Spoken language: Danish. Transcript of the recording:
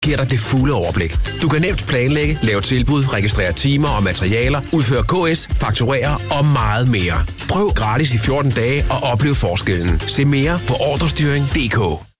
giver dig det fulde overblik. Du kan nemt planlægge, lave tilbud, registrere timer og materialer, udføre KS, fakturere og meget mere. Prøv gratis i 14 dage og oplev forskellen. Se mere på ordrestyring.dk.